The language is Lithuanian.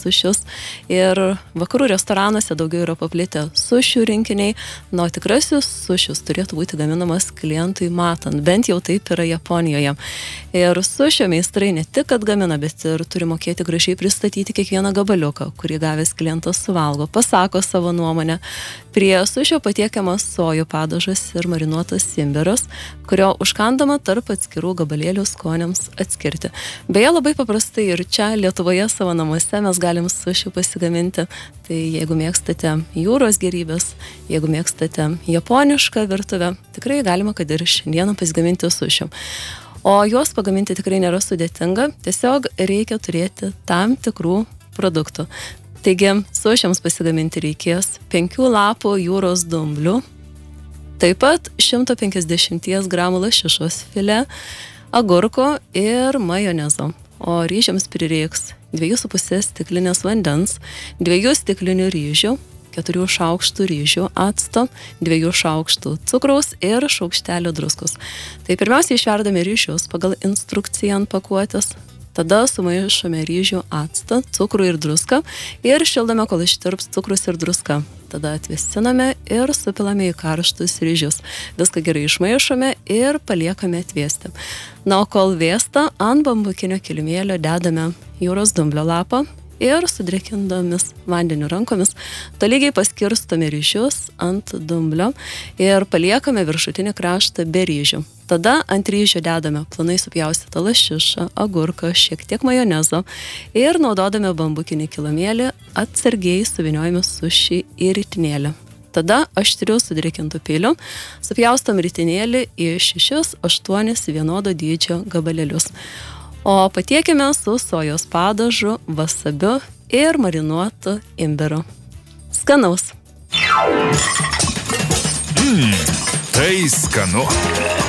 sušius. Ir vakarų restoranuose daugiau yra paplitę sušių rinkiniai, o tikrasis sušius turėtų būti gaminamas klientui matant, bent jau taip yra Japonijoje. Ir sušio meistrai ne tik, kad gamina, bet ir turi mokėti gražiai pristatyti kiekvieną gabaliuką, kurį gavęs klientas suvalgo, pasako savo nuomonę. Prie sušio patiekiamas sojų padažas ir marinuotas imbiras, kurio užkandama tarp atskirų gabalėlių skoniams atskirti. Beje, labai paprastai ir čia Lietuvoje savo namuose mes galim sušį pasigaminti. Tai jeigu mėgstate jūros gėrybės, jeigu mėgstate japonišką virtuvę, tikrai galima, kad ir šiandieną pasigaminti sušį. O juos pagaminti tikrai nėra sudėtinga, tiesiog reikia turėti tam tikrų produktų. Taigi, sušiams pasigaminti reikės 5 lapų jūros dumblių, taip pat 150 gramų lašišos filė, agurko ir majonezo. O ryžiams prireiks 2,5 stiklinės vandens, 2 stiklinių ryžių, 4 šaukštų ryžių acto, 2 šaukštų cukraus ir šaukštelio druskos. Tai pirmiausia išverdame ryžius pagal instrukciją ant pakuotės. Tada sumaišome ryžių actą, cukrų ir druską ir šildame, kol ištirps cukrus ir druska. Tada atvėsiname ir supilame į karštus ryžius. Viską gerai išmaišome ir paliekame atvėsti. Na, o kol vėsta, ant bambukinio kilimėlio dedame jūros dumblio lapą ir sudrėkindomis vandeniu rankomis tolygiai paskirstome ryžius ant dumblio ir paliekame viršutinį kraštą be ryžių. Tada ant ryžių dedame planai supjaustytą lašišą, agurką, šiek tiek majonezo ir naudodami bambukinį kilimėlį atsargiai suvyniojame sušį į ritinėlį. Tada aštriu sudrėkintų peiliu supjaustom ritinėlį į 6-8 vienodo dydžio gabalėlius. O patiekime su sojos padažu, vasabiu ir marinuotu imbiru. Skanaus! Tai skanu.